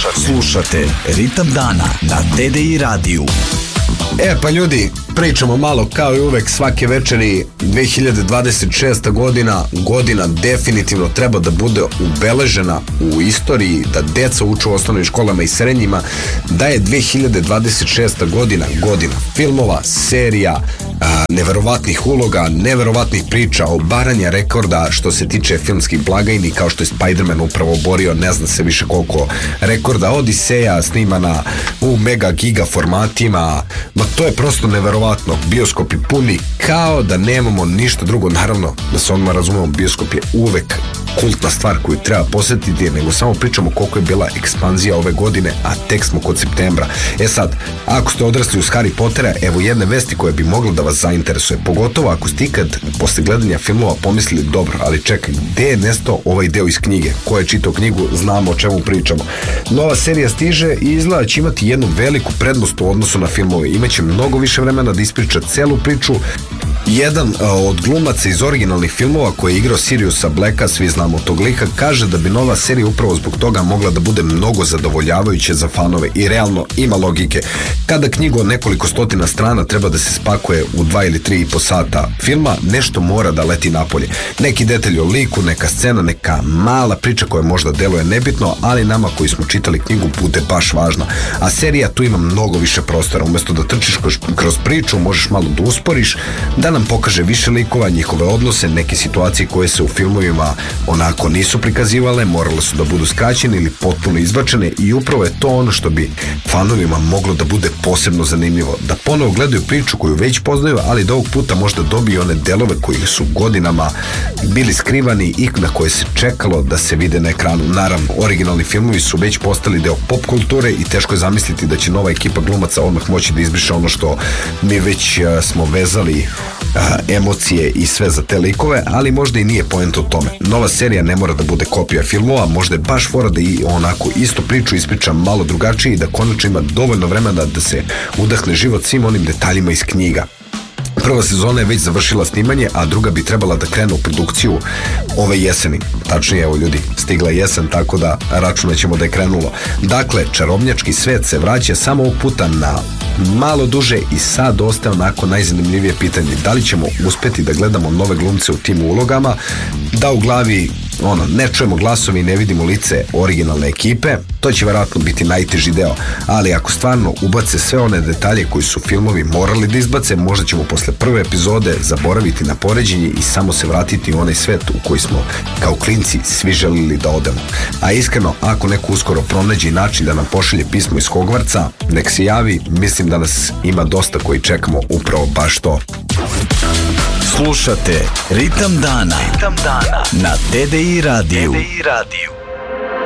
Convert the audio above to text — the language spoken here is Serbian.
Slušate Ritam dana na TDI radiju. Pa ljudi, pričamo malo kao i uvek svake večeri. 2026. godina definitivno treba da bude ubeležena u istoriji, da deca uče u osnovnim školama i srednjima, da je 2026. godina filmova, serija, neverovatnih uloga, neverovatnih priča, obaranja rekorda što se tiče filmskih blagajni, kao što je Spider-Man upravo oborio ne zna se više koliko rekorda. Odiseja snimana u mega giga formatima, ma to je prosto neverovatno. Bioskopi puni kao da nemamo ništa drugo. Naravno, da se odmah razumemo, bioskop je uvek kultna stvar koju treba posjetiti, nego samo pričamo koliko je bila ekspanzija ove godine, a tek smo kod septembra. Sad, ako ste odrasli uz Harry Pottera, evo jedne vesti koje bi mogla da vas zainteresuje, pogotovo ako ste ikad posle gledanja filmova pomislili, dobro, ali čekaj, gde je nestao ovaj deo iz knjige? Ko je čitao knjigu, znamo o čemu pričamo. Nova serija stiže i izgleda će imati jednu veliku prednost u odnosu na filmove. Imaće mnogo više vremena da ispriča celu priču. Jedan od glumaca iz originalnih filmova koji je igrao Siriusa Blacka, svi znamo tog lika, kaže da bi nova serija upravo zbog toga mogla da bude mnogo zadovoljavajuće za fanove i realno ima logike. Kada knjigu od nekoliko stotina strana treba da se spakuje u 2 ili 3,5 sata filma, nešto mora da leti napolje. Neki detalj o liku, neka scena, neka mala priča koja možda deluje nebitno, ali nama koji smo čitali knjigu bude baš važna. A serija tu ima mnogo više prostora. Umesto da trčiš kroz priču, možeš malo da usporiš, da nam pokaže više likova, njihove odnose, neke situacije koje se u filmovima onako nisu prikazivale, morale su da budu skraćene ili potpuno izbačene, i upravo je to ono što bi fanovima moglo da bude posebno zanimljivo. Da ponovo gledaju priču koju već poznaju, ali da ovog puta možda dobiju one delove koji su godinama bili skrivani i na koje se čekalo da se vide na ekranu. Naravno, originalni filmovi su već postali deo pop kulture i teško je zamisliti da će nova ekipa glumaca odmah moći da izbriše ono što mi već smo vezali emocije i sve za te likove, ali možda i nije poenta u tome. Nova serija ne mora da bude kopija filmova, možda je baš fora da i onako isto priču ispriča malo drugačije i da konačno ima dovoljno vremena da se udahne život svim onim detaljima iz knjiga. Prva sezona je već završila snimanje, a druga bi trebala da krene u produkciju ove jeseni. Tačnije, evo ljudi, stigla jesen, tako da računat ćemo da je krenulo. Dakle, čarobnjački svet se vraća samo ovog puta na malo duže i sad ostaje onako najzanimljivije pitanje. Da li ćemo uspeti da gledamo nove glumce u tim ulogama, da u glavi ne čujemo glasovi i ne vidimo lice originalne ekipe? To će vjerojatno biti najteži deo, ali ako stvarno ubace sve one detalje koji su filmovi morali da izbace, možda ćemo posle prve epizode zaboraviti na poređenje i samo se vratiti u onaj svet u koji smo kao klinci svi želili da odemo. A iskreno, ako neko uskoro pronađe način da nam pošalje pismo iz Hogvartsa, nek se javi, mislim da nas ima dosta koji čekamo upravo baš to. Slušate Ritam dana na TDI radiju.